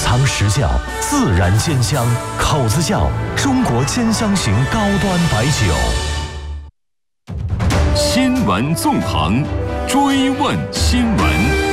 藏实窖，自然煎香，口子窖，中国煎香型高端白酒。 新闻纵横，追问新闻。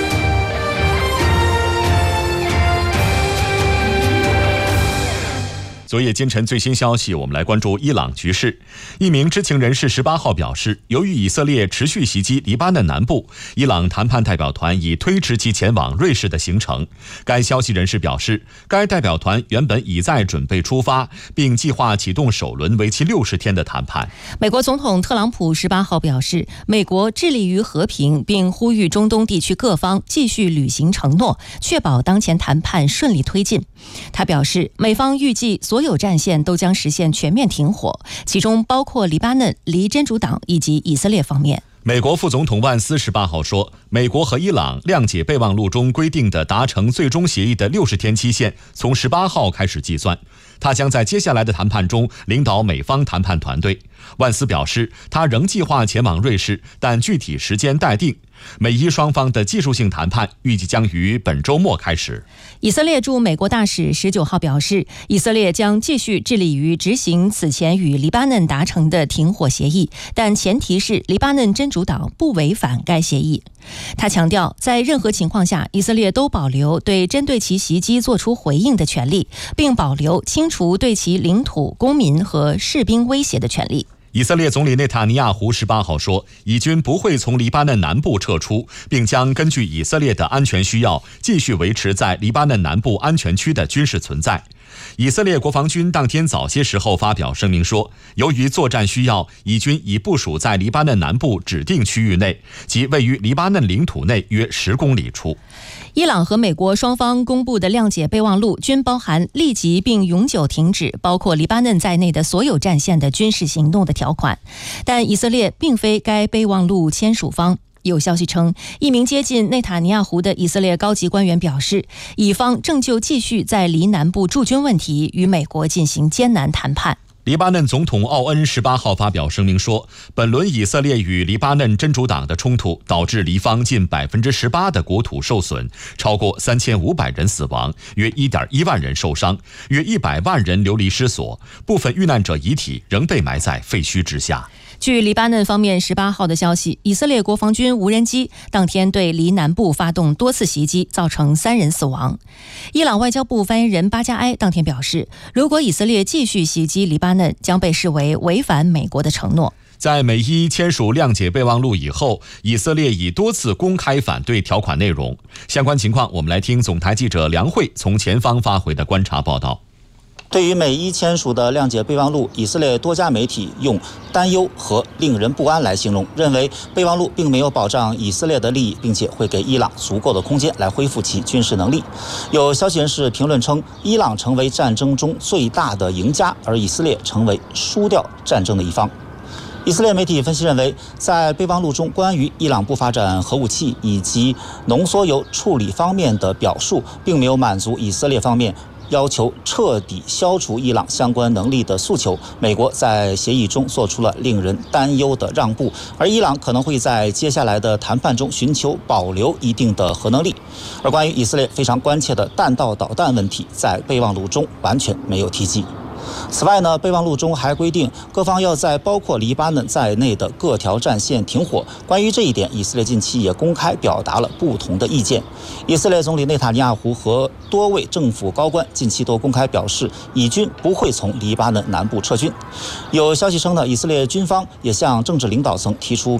昨夜今晨最新消息，我们来关注伊朗局势。一名知情人士18号表示，由于以色列持续袭击黎巴嫩南部，伊朗谈判代表团已推迟其前往瑞士的行程。该消息人士表示，该代表团原本已在准备出发，并计划启动首轮为期60天的谈判。 美国总统特朗普18号表示，美国致力于和平，并呼吁中东地区各方继续履行承诺，确保当前谈判顺利推进。他表示，美方预计所有战线都将实现全面停火，其中包括黎巴嫩、黎真主党以及以色列方面。 美国副总统万斯18号说，美国和伊朗谅解备忘录中规定的达成最终协议的60天期限从18号开始计算。他将在接下来的谈判中领导美方谈判团队。万斯表示，他仍计划前往瑞士，但具体时间待定。美伊双方的技术性谈判预计将于本周末开始。 以色列驻美国大使19号表示，以色列将继续致力于执行此前与黎巴嫩达成的停火协议，但前提是黎巴嫩真主党不违反该协议。他强调，在任何情况下，以色列都保留对针对其袭击作出回应的权利，并保留清除对其领土、公民和士兵威胁的权利。 以色列总理内塔尼亚胡18号说，以军不会从黎巴嫩南部撤出，并将根据以色列的安全需要，继续维持在黎巴嫩南部安全区的军事存在。以色列国防军当天早些时候发表声明说，由于作战需要，以军已部署在黎巴嫩南部指定区域内，即位于黎巴嫩领土内约10公里处。 伊朗和美国双方公布的谅解备忘录均包含立即并永久停止包括黎巴嫩在内的所有战线的军事行动的条款，但以色列并非该备忘录签署方。有消息称，一名接近内塔尼亚胡的以色列高级官员表示，以方正就继续在黎南部驻军问题与美国进行艰难谈判。 黎巴嫩总统奥恩18号发表声明说，本轮以色列与黎巴嫩真主党的冲突导致黎方近18%的国土受损，超过3500人死亡，约1.1万人受伤，约100万人流离失所，部分遇难者遗体仍被埋在废墟之下。 据黎巴嫩方面18号的消息，以色列国防军无人机当天对黎南部发动多次袭击，造成3人死亡。伊朗外交部发言人巴加埃当天表示，如果以色列继续袭击黎巴嫩，将被视为违反美国的承诺。 在美伊签署谅解备忘录以后，以色列已多次公开反对条款内容。相关情况，我们来听总台记者梁慧从前方发回的观察报道。 对于美伊签署的谅解备忘录，以色列多家媒体用担忧和令人不安来形容，认为备忘录并没有保障以色列的利益，并且会给伊朗足够的空间来恢复其军事能力。有消息人士评论称，伊朗成为战争中最大的赢家，而以色列成为输掉战争的一方。以色列媒体分析认为，在备忘录中关于伊朗不发展核武器以及浓缩铀处理方面的表述，并没有满足以色列方面要求彻底消除伊朗相关能力的诉求。美国在协议中做出了令人担忧的让步，而伊朗可能会在接下来的谈判中寻求保留一定的核能力。而关于以色列非常关切的弹道导弹问题，在备忘录中完全没有提及。此外呢，备忘录中还规定各方要在包括黎巴嫩在内的各条战线停火。关于这一点，以色列近期也公开表达了不同的意见。以色列总理内塔尼亚胡和多位政府高官近期都公开表示，以军不会从黎巴嫩南部撤军。有消息称呢，以色列军方也向政治领导层提出